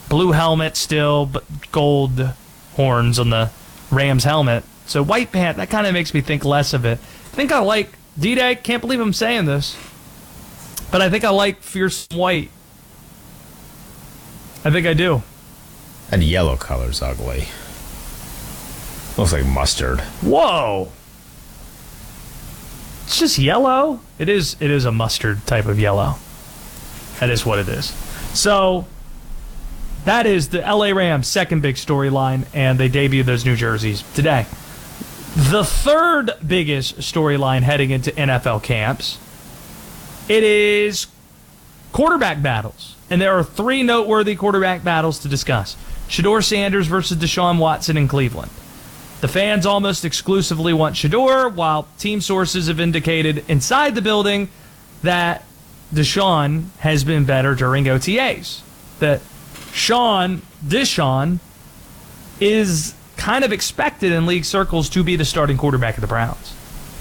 Blue helmet still, but gold horns on the Rams helmet. So white pant, that kind of makes me think less of it. I think I like D-Day. Can't believe I'm saying this. But I think I like fierce white. I think I do. And yellow color's ugly. Looks like mustard. Whoa. It's just yellow. It is a mustard type of yellow. That is what it is. So that is the LA Rams' second big storyline, and they debuted those new jerseys today. The third biggest storyline heading into NFL camps, it is quarterback battles. And there are three noteworthy quarterback battles to discuss. Shedeur Sanders versus Deshaun Watson in Cleveland. The fans almost exclusively want Shedeur, while team sources have indicated inside the building that Deshaun has been better during OTAs. That Deshaun is kind of expected in league circles to be the starting quarterback of the Browns.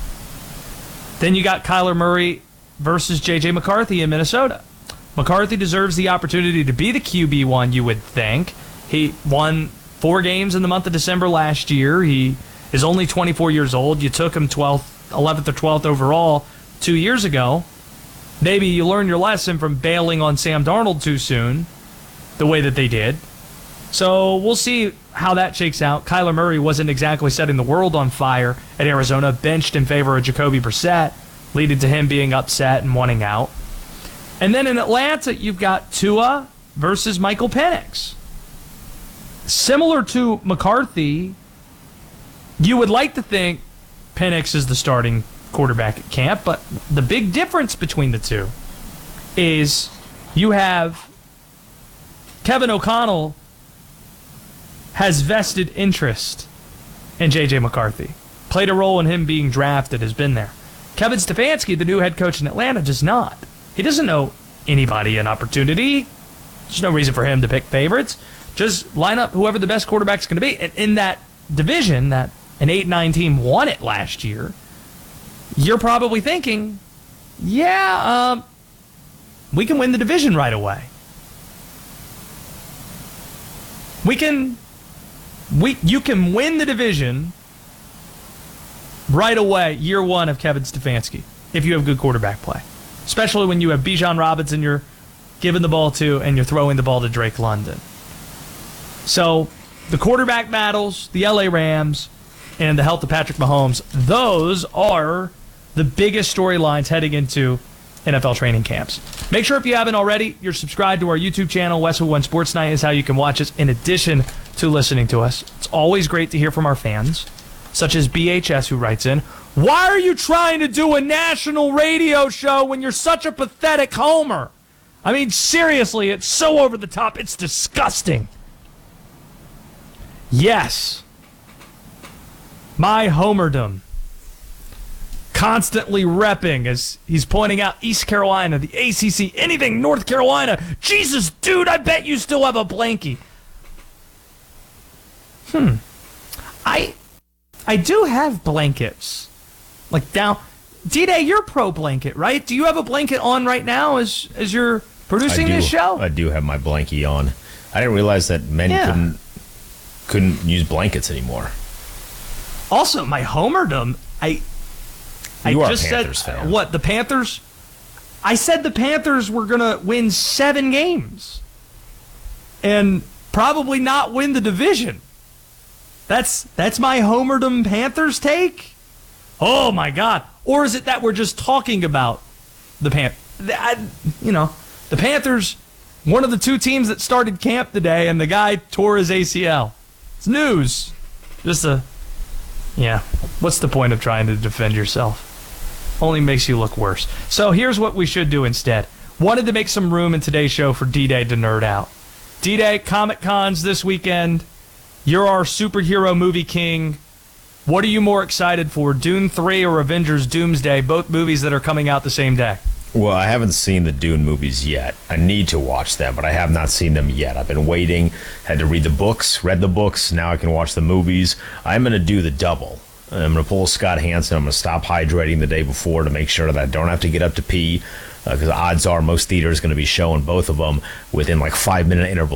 Then you got Kyler Murray versus J.J. McCarthy in Minnesota. McCarthy deserves the opportunity to be the QB1, you would think. He won 4 games in the month of December last year. He is only 24 years old. You took him 11th or 12th overall 2 years ago. Maybe you learned your lesson from bailing on Sam Darnold too soon, the way that they did. So we'll see how that shakes out. Kyler Murray wasn't exactly setting the world on fire at Arizona, benched in favor of Jacoby Brissett, leading to him being upset and wanting out. And then in Atlanta, you've got Tua versus Michael Penix. Similar to McCarthy, you would like to think Penix is the starting quarterback at camp, but the big difference between the two is you have Kevin O'Connell has vested interest in J.J. McCarthy. Played a role in him being drafted, has been there. Kevin Stefanski, the new head coach in Atlanta, does not. He doesn't know anybody an opportunity. There's no reason for him to pick favorites. Just line up whoever the best quarterback's going to be. And in that division, that an 8-9 team won it last year, you're probably thinking, we can win the division right away. You can win the division right away, year one of Kevin Stefanski, if you have good quarterback play. Especially when you have Bijan Robinson you're giving the ball to and you're throwing the ball to Drake London. So the quarterback battles, the LA Rams, and the health of Patrick Mahomes, those are the biggest storylines heading into NFL training camps. Make sure if you haven't already, you're subscribed to our YouTube channel. Westwood One Sports Night is how you can watch us in addition to listening to us. It's always great to hear from our fans, such as BHS, who writes in, "Why are you trying to do a national radio show when you're such a pathetic homer? I mean, seriously, it's so over the top, it's disgusting." Yes, my homerdom. Constantly repping as he's pointing out East Carolina, the ACC, anything North Carolina. Jesus, dude, I bet you still have a blankie. I do have blankets. Like down. D-Day, you're pro blanket, right? Do you have a blanket on right now as you're producing this show? I do have my blankie on. I didn't realize that men couldn't use blankets anymore. Also, my homerdom, You are just a Panthers said, fan. What, the Panthers? I said the Panthers were going to win 7 games and probably not win the division. That's my homerdom Panthers take? Oh, my God. Or is it that we're just talking about the Panthers? The Panthers, one of the 2 teams that started camp today, and the guy tore his ACL. It's news. What's the point of trying to defend yourself? Only makes you look worse. So here's what we should do instead. Wanted to make some room in today's show for D-Day to nerd out. D-Day, Comic Cons this weekend. You're our superhero movie king. What are you more excited for, Dune 3 or Avengers Doomsday, both movies that are coming out the same day? Well, I haven't seen the Dune movies yet. I need to watch them, but I have not seen them yet. I've been waiting, had to read the books, read the books, now I can watch the movies. I'm going to do the double. I'm going to pull Scott Hansen. I'm going to stop hydrating the day before to make sure that I don't have to get up to pee, because odds are most theaters going to be showing both of them within like 5-minute intervals.